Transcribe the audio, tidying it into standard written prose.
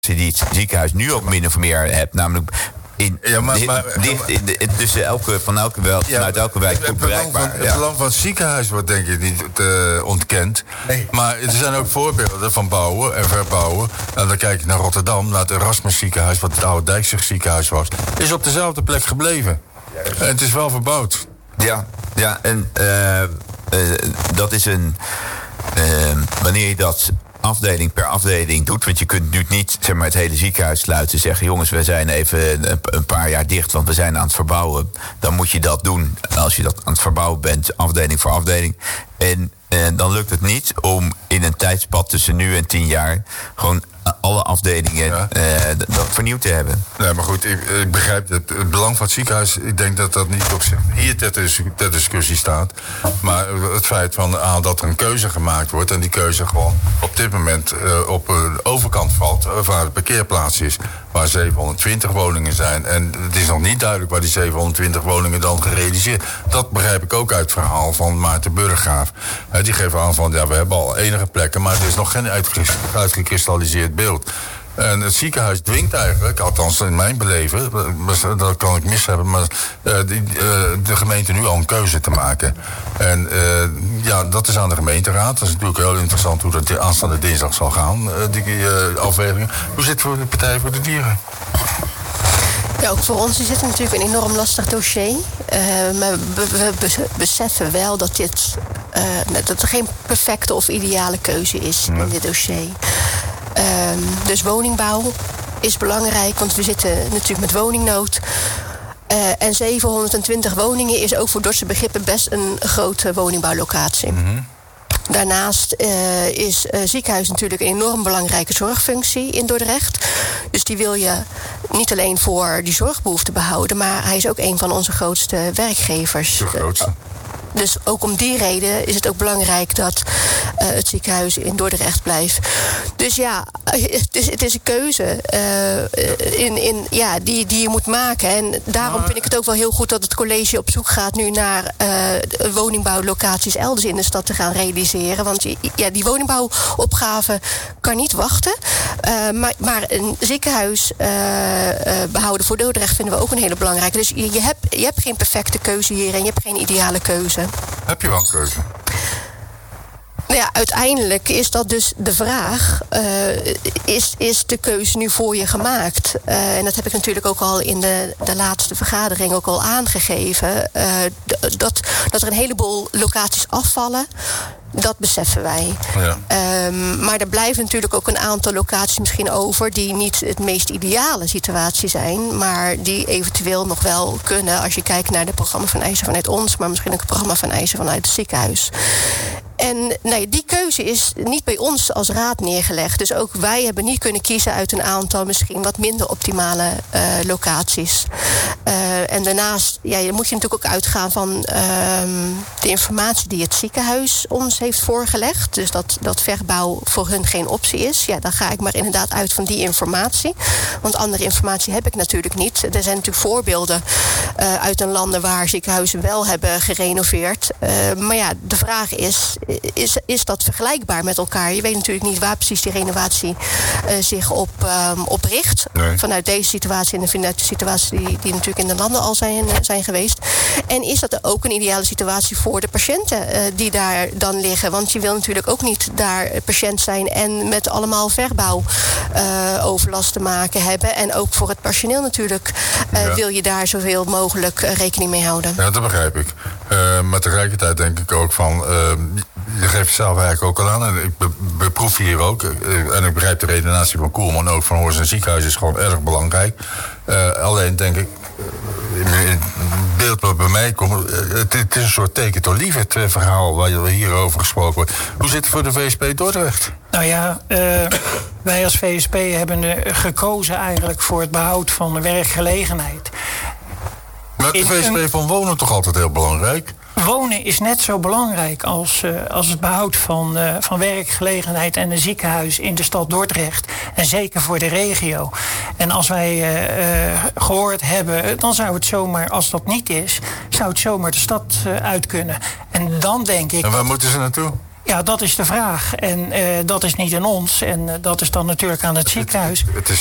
die het ziekenhuis nu ook min of meer hebt, namelijk vanuit elke wijk goed bereikbaar. Het belang van het ziekenhuis wordt denk ik niet ontkend. Nee. Maar er zijn ook voorbeelden van bouwen en verbouwen. Nou, dan kijk je naar Rotterdam, naar het Erasmus ziekenhuis, wat het oude Dijkzicht ziekenhuis was, is op dezelfde plek gebleven. En het is wel verbouwd. Ja, en dat is wanneer je dat afdeling per afdeling doet, want je kunt nu niet het hele ziekenhuis sluiten en zeggen, jongens, we zijn even een paar jaar dicht, want we zijn aan het verbouwen. Dan moet je dat doen als je dat aan het verbouwen bent, afdeling voor afdeling. En dan lukt het niet om in een tijdspad tussen nu en 10 jaar gewoon alle afdelingen dat vernieuwd te hebben. Nee, maar goed, ik begrijp het belang van het ziekenhuis. Ik denk dat dat niet op zich hier ter discussie staat. Maar het feit dat er een keuze gemaakt wordt en die keuze gewoon op dit moment op de overkant valt, waar de parkeerplaats is, waar 720 woningen zijn. En het is nog niet duidelijk waar die 720 woningen dan gerealiseerd. Dat begrijp ik ook uit het verhaal van Maarten Burggraaf. Die geeft aan van, we hebben al enige plekken, maar er is nog geen uitgekristalliseerd beeld. En het ziekenhuis dwingt eigenlijk, althans in mijn beleven, dat kan ik mis hebben, maar de gemeente nu al een keuze te maken. En dat is aan de gemeenteraad. Dat is natuurlijk heel interessant hoe dat aanstaande dinsdag zal gaan, die afwegingen. Hoe zit het voor de Partij voor de Dieren? Ja, ook voor ons is het natuurlijk een enorm lastig dossier. Maar we beseffen wel dat dat er geen perfecte of ideale keuze is in dit dossier. Dus woningbouw is belangrijk, want we zitten natuurlijk met woningnood. En 720 woningen is ook voor Dordtse begrippen best een grote woningbouwlocatie. Mm-hmm. Daarnaast is ziekenhuis natuurlijk een enorm belangrijke zorgfunctie in Dordrecht. Dus die wil je niet alleen voor die zorgbehoefte behouden, maar hij is ook een van onze grootste werkgevers. De grootste. Dus ook om die reden is het ook belangrijk dat het ziekenhuis in Dordrecht blijft. Dus ja, het is een keuze die je moet maken. En daarom vind ik het ook wel heel goed dat het college op zoek gaat nu naar woningbouwlocaties elders in de stad te gaan realiseren. Want die woningbouwopgave kan niet wachten. Maar een ziekenhuis behouden voor Dordrecht vinden we ook een hele belangrijke. Dus je hebt geen perfecte keuze hier en je hebt geen ideale keuze. Heb je wel een keuze? Nou ja, uiteindelijk is dat dus de vraag. Is de keuze nu voor je gemaakt? En dat heb ik natuurlijk ook al in de laatste vergadering ook al aangegeven. Dat er een heleboel locaties afvallen. Dat beseffen wij. Ja. Maar er blijven natuurlijk ook een aantal locaties misschien over die niet het meest ideale situatie zijn, maar die eventueel nog wel kunnen als je kijkt naar de programma van eisen vanuit ons, maar misschien ook het programma van eisen vanuit het ziekenhuis. En die keuze is niet bij ons als raad neergelegd. Dus ook wij hebben niet kunnen kiezen uit een aantal misschien wat minder optimale locaties. En daarnaast moet je natuurlijk ook uitgaan van de informatie die het ziekenhuis ons heeft voorgelegd. Dus dat verbouw voor hun geen optie is. Ja, dan ga ik maar inderdaad uit van die informatie. Want andere informatie heb ik natuurlijk niet. Er zijn natuurlijk voorbeelden uit een landen waar ziekenhuizen wel hebben gerenoveerd. Maar ja, de vraag is dat vergelijkbaar met elkaar? Je weet natuurlijk niet waar precies die renovatie zich op richt. Nee. Vanuit deze situatie en vanuit de situatie die natuurlijk in de landen al zijn geweest. En is dat ook een ideale situatie voor de patiënten die daar dan liggen? Want je wil natuurlijk ook niet daar patiënt zijn en met allemaal verbouwoverlast te maken hebben. En ook voor het personeel natuurlijk wil je daar zoveel mogelijk rekening mee houden. Ja, dat begrijp ik. Maar tegelijkertijd denk ik ook van, je geeft het zelf eigenlijk ook al aan. En ik beproef hier ook. En ik begrijp de redenatie van Koelman ook. Van een ziekenhuis is gewoon erg belangrijk. Alleen denk ik, in het beeld wat bij mij komt, het is een soort teken tot lief, het verhaal waar hierover gesproken wordt. Hoe zit het voor de VSP Dordrecht? Nou ja, wij als VSP hebben gekozen eigenlijk voor het behoud van de werkgelegenheid. Maar de VSP van wonen toch altijd heel belangrijk? Wonen is net zo belangrijk als het behoud van werkgelegenheid en een ziekenhuis in de stad Dordrecht. En zeker voor de regio. En als wij gehoord hebben, dan zou het zomaar, als dat niet is, zou het zomaar de stad uit kunnen. En dan denk ik. En waar moeten ze naartoe? Ja, dat is de vraag. En dat is niet aan ons. En dat is dan natuurlijk aan het ziekenhuis.